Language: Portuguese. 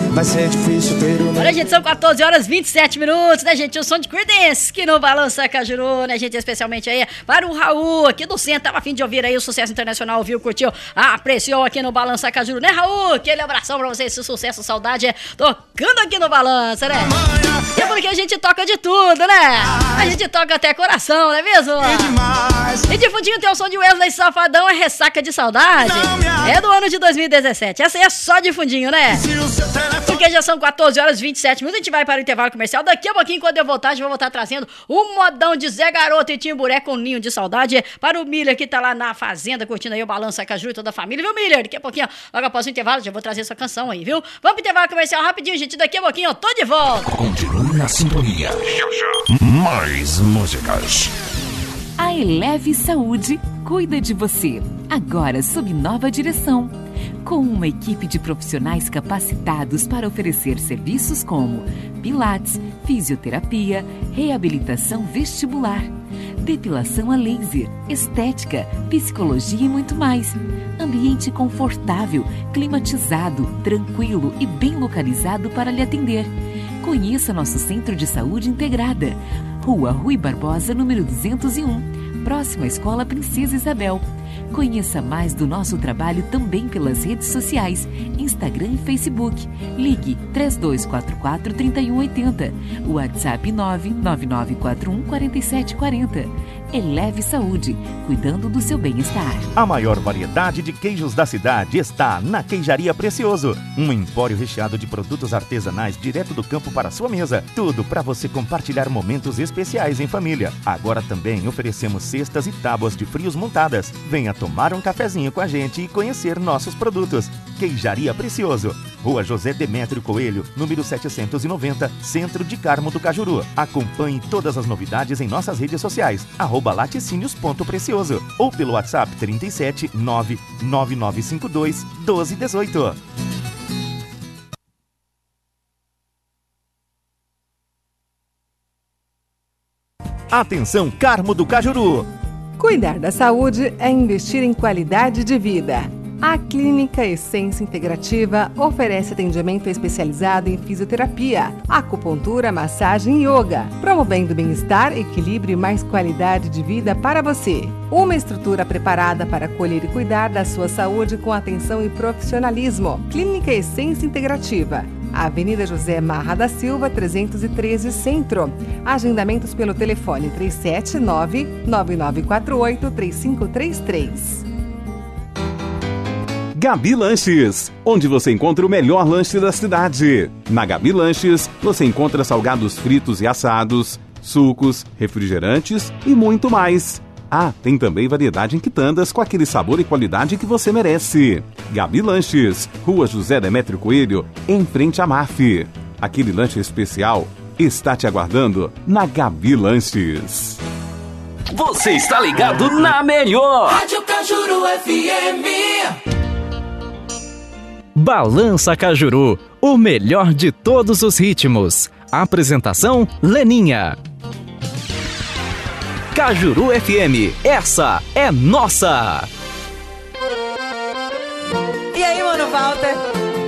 vai ser difícil ter o... Olha, gente, são 14 horas 27 minutos, né, gente? O som de Creedence que no Balança Cajuru, né, gente? Especialmente aí para o Raul, aqui do centro. Tava a fim de ouvir aí o sucesso internacional, viu? Curtiu? Apreciou aqui no Balança Cajuru, né, Raul? Aquele abração pra você, esse sucesso, saudade é tocando aqui no Balança, né? E é porque a gente toca de tudo, né? A gente toca até coração, não é mesmo? E de fundinho tem o som de Wesley Safadão, é Ressaca de Saudade. É do ano de 2017. Essa aí é só de fundinho, né? Porque já são 14 horas e 27 minutos, a gente vai para o intervalo comercial. Daqui a pouquinho, quando eu voltar, a gente vai voltar trazendo um modão de Zé Garoto e Timburé com Ninho de Saudade para o Miller, que tá lá na fazenda, curtindo aí o Balança Caju e toda a família, viu, Miller? Daqui a pouquinho, logo após o intervalo, já vou trazer essa canção aí, viu? Vamos pro intervalo comercial rapidinho, gente. Daqui a pouquinho eu tô de volta. Continue na sintonia. Mais músicas. A Eleve Saúde cuida de você, agora sob nova direção. Com uma equipe de profissionais capacitados para oferecer serviços como pilates, fisioterapia, reabilitação vestibular, depilação a laser, estética, psicologia e muito mais. Ambiente confortável, climatizado, tranquilo e bem localizado para lhe atender. Conheça nosso Centro de Saúde Integrada, Rua Rui Barbosa, número 201, próximo à Escola Princesa Isabel. Conheça mais do nosso trabalho também pelas redes sociais, Instagram e Facebook. Ligue 3244-3180, WhatsApp 99941-4740. Eleve Saúde, cuidando do seu bem-estar. A maior variedade de queijos da cidade está na Queijaria Precioso. Um empório recheado de produtos artesanais direto do campo para a sua mesa. Tudo para você compartilhar momentos especiais em família. Agora também oferecemos cestas e tábuas de frios montadas. Venha tomar um cafezinho com a gente e conhecer nossos produtos. Queijaria Precioso, Rua José Demétrio Coelho, número 790, Centro de Carmo do Cajuru. Acompanhe todas as novidades em nossas redes sociais, @laticínios.precioso ou pelo WhatsApp 37 99952 1218. Atenção, Carmo do Cajuru! Cuidar da saúde é investir em qualidade de vida. A Clínica Essência Integrativa oferece atendimento especializado em fisioterapia, acupuntura, massagem e yoga, promovendo bem-estar, equilíbrio e mais qualidade de vida para você. Uma estrutura preparada para acolher e cuidar da sua saúde com atenção e profissionalismo. Clínica Essência Integrativa. Avenida José Marra da Silva, 313 Centro. Agendamentos pelo telefone 379-9948-3533. Gabi Lanches, onde você encontra o melhor lanche da cidade. Na Gabi Lanches, você encontra salgados fritos e assados, sucos, refrigerantes e muito mais. Ah, tem também variedade em quitandas com aquele sabor e qualidade que você merece. Gabi Lanches, Rua José Demétrio Coelho, em frente à MAF. Aquele lanche especial está te aguardando na Gabi Lanches. Você está ligado na melhor Rádio Cajuru FM. Balança Cajuru, o melhor de todos os ritmos. Apresentação Leninha. Cajuru FM, essa é nossa. E aí, mano, Walter?